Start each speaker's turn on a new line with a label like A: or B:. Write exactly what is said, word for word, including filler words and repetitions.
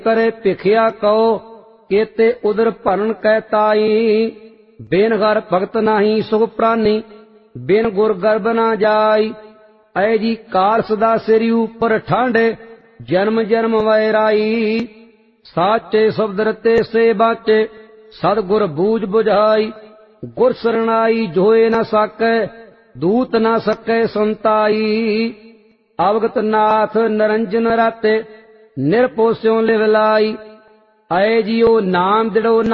A: करे भिखिया कहो केते उदर भरन कहताई। बिन घर भगत नाही सुख प्राणी बिन गुर गर्भ ना जाई। ऐ जी काल सदा सिर ऊपर ठांडे जन्म जन्म वैराई। साचे शब्द रते से बाचे सदगुर बूझ बुझाई। गुर शरणाई जोए न साकै दूत न सकै संताई। अवगत नाथ निरंजन राते निरपोस्यों लिवलाई। ऐ जियो नाम दिड़ो